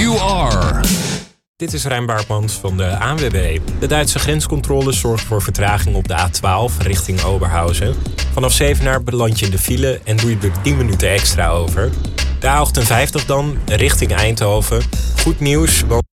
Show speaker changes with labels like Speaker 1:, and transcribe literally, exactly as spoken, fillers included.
Speaker 1: you are.
Speaker 2: Dit is Rijn Baartmans van de A N W B. De Duitse grenscontrole zorgt voor vertraging op de A twaalf richting Oberhausen. Vanaf Zevenaar beland je in de file en doe je er tien minuten extra over. De A achtenvijftig dan, richting Eindhoven. Goed nieuws, want